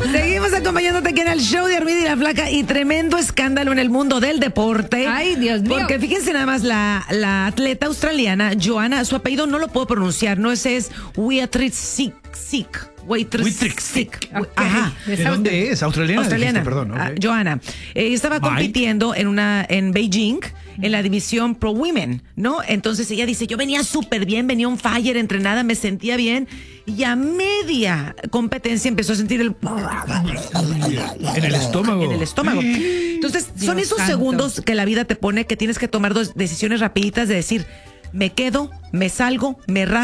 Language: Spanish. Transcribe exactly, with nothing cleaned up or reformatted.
Seguimos acompañándote aquí en el show de Armida y la Flaca y tremendo escándalo en el mundo del deporte. Ay, Dios mío. Porque fíjense nada más, la, la atleta australiana, Joanna, su apellido no lo puedo pronunciar, no ese es Wiatricik. Wiatricik. Okay. Ajá. ¿De dónde es? Australiana. Australiana. Dijiste, perdón. Okay. Uh, Joanna. Eh, estaba Mike. compitiendo en una en Beijing, en la división Pro Women, ¿no? Entonces ella dice, yo venía súper bien, venía on fire, entrenada, me sentía bien. Y a media competencia empezó a sentir el... En el estómago. En el estómago. Entonces, son Dios esos santo. segundos que la vida te pone que tienes que tomar dos decisiones rapiditas de decir, me quedo, me salgo, me